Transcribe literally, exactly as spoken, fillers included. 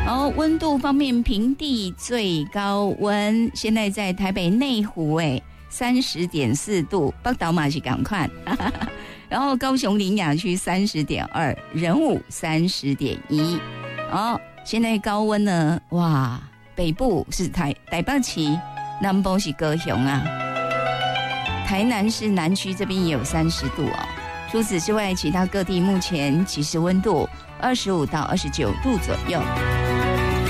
然后温度方面，平地最高温现在在台北内湖哎，三十点四度，北岛嘛是赶快。然后高雄苓雅区三十点二，仁武三十点一。哦，现在高温呢，哇，北部是台台北市，南部是高雄啊。台南市南区这边也有三十度哦。除此之外，其他各地目前其实温度二十五到二十九度左右。